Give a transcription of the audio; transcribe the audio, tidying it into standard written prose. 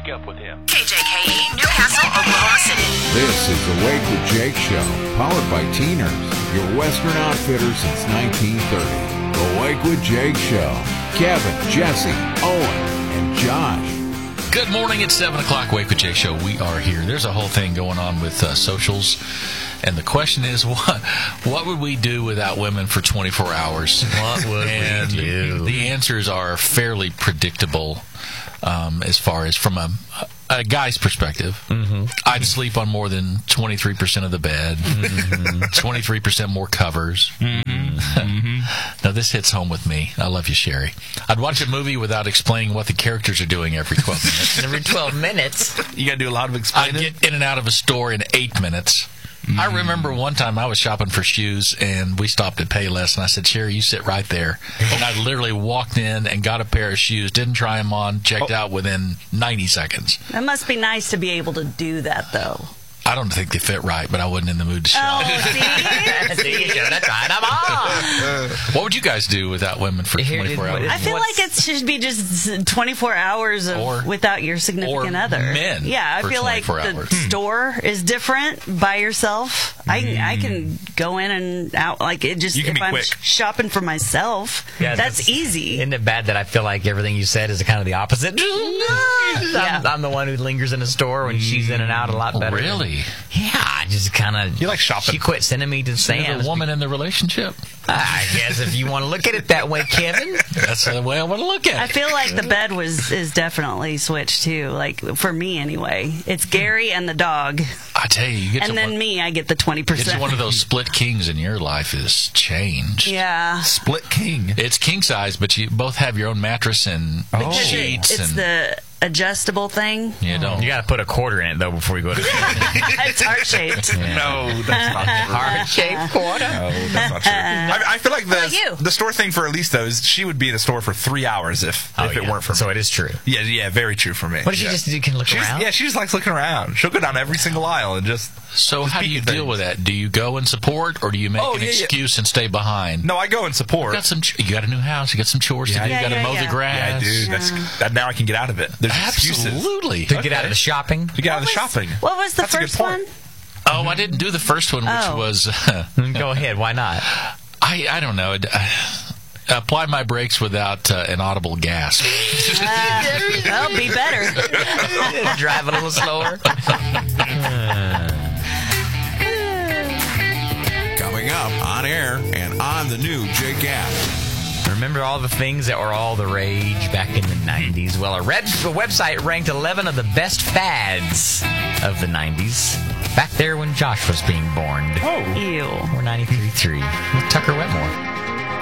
Wake up with him. KJKE, Newcastle, Oklahoma City. This is the Wake with Jake Show, powered by Teeners, your Western outfitter since 1930. The Wake with Jake Show. Kevin, Jesse, Owen, and Josh. Good morning. It's 7 o'clock. Wake with Jake Show. We are here. There's a whole thing going on with socials. And the question is, what would we do without women for 24 hours? What would we do? The answers are fairly predictable as far as from a guy's perspective. Mm-hmm. I'd sleep on more than 23% of the bed, 23% more covers. Now, this hits home with me. I love you, Sherry. I'd watch a movie without explaining what the characters are doing every 12 minutes. Every 12 minutes? You got to do a lot of I'd explaining? get in and out of a store in 8 minutes. I remember one time I was shopping for shoes, and we stopped at Payless, and I said, Sherry, you sit right there. And I literally walked in and got a pair of shoes, didn't try them on, checked out within 90 seconds. It must be nice to be able to do that, though. I don't think they fit right, but I wasn't in the mood to shop. Oh, see? See, you should have tried them on. What would you guys do without women for 24 hours? I feel like it should be just 24 hours without your significant other. Men yeah, I for feel like 24 the hours. store is different by yourself. I can go in and out like it just You can if be I'm quick. shopping for myself. Yeah, that's easy. Isn't it bad that I feel like everything you said is kind of the opposite? I'm the one who lingers in a store when she's in and out a lot better. Really? Yeah, I just kind of... You like shopping. She quit sending me to You're Sam's. the woman in the relationship? I guess if you want to look at it that way, Kevin. That's the way I want to look at it. I feel like the bed is definitely switched too. Like for me anyway, it's Gary and the dog, I tell you, get and to then one, me. I get the 20%. get to one of those split kings, and your life is changed. Yeah. Split king. It's king size, but you both have your own mattress and sheets. It's and the adjustable thing. you don't. You got to put a quarter in it, though, before you go to bed. It's heart shaped. No, that's not true. Heart-shaped quarter. No, that's not true. I feel like about you? the store thing for Elise, though, is she would be in the store for 3 hours if it weren't for me. So it is true. Yeah, very true for me. What if she just can look around? Yeah, she just likes looking around. She'll go down every single aisle and just... So how do you peek at deal things. with that? Do you go and support, or do you make an excuse and stay behind? No, I go and support. You got a new house. You got some chores to do. You got to mow the grass. Yeah, I do. That now I can get out of it. There's excuses. Absolutely. To get out of the shopping? To get out of the shopping. What was the That's a good first point. one? Oh, I didn't do the first one, which was... Go ahead. Why not? I don't know. Apply my brakes without an audible gasp. Well, be better. Drive a little slower. Coming up on air and on the new Jake app. Remember all the things that were all the rage back in the 90s? Well, a website ranked 11 of the best fads of the 90s. Back there when Josh was being born. Ew. We're 93.3 with Tucker Wetmore.